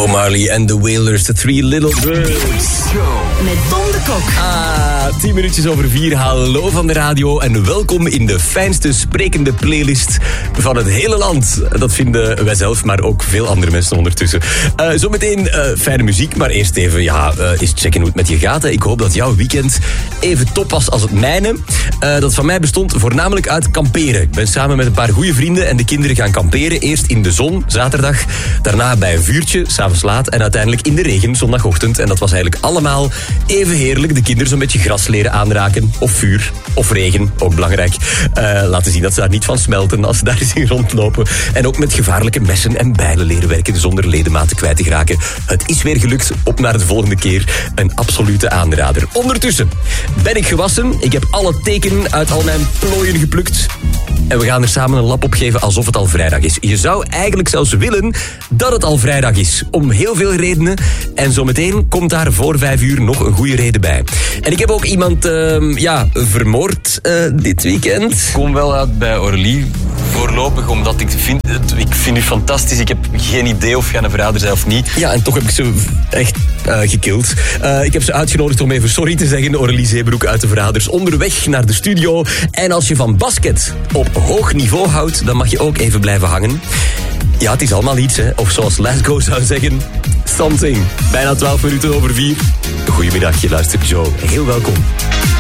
Bob Marley and the Wailers, The Three Little Birds. Met Tom de Kok. 10 minuutjes over 4. Hallo van de radio en welkom in de fijnste sprekende playlist van het hele land. Dat vinden wij zelf, maar ook veel andere mensen ondertussen. Zometeen fijne muziek, maar eerst even eens checken hoe het met je gaat. Ik hoop dat jouw weekend even top was als het mijne. Dat van mij bestond voornamelijk uit kamperen. Ik ben samen met een paar goede vrienden en de kinderen gaan kamperen. Eerst in de zon, zaterdag. Daarna bij een vuurtje, 's avonds laat. En uiteindelijk in de regen, zondagochtend. En dat was eigenlijk allemaal even heerlijk. De kinderen zo'n beetje gras leren aanraken. Of vuur, of regen, ook belangrijk. Laten zien dat ze daar niet van smelten als ze daar zien rondlopen. En ook met gevaarlijke messen en bijlen leren werken zonder ledematen kwijt te geraken. Het is weer gelukt. Op naar de volgende keer. Een absolute aanrader. Ondertussen ben ik gewassen. Ik heb alle tekenen uit al mijn plooien geplukt. En we gaan er samen een lap op geven alsof het al vrijdag is. Je zou eigenlijk zelfs willen dat het al vrijdag is. Om heel veel redenen. En zometeen komt daar voor 5 uur nog een goede reden bij. En ik heb ook iemand vermoord dit weekend. Ik kom wel uit bij Orly voorlopig, omdat ik vind u fantastisch. Ik heb geen idee of jij een verrader bent of niet. Ja, en toch heb ik ze echt gekild. Ik heb ze uitgenodigd om even sorry te zeggen. Orly Zeebroek uit de Verraders onderweg naar de studio. En als je van basket op hoog niveau houdt, dan mag je ook even blijven hangen. Ja, het is allemaal iets, hè. Of zoals Lasgo zou zeggen, something. Bijna 12 minuten over 4. Goedemiddag, je luistert Joe. Heel welkom.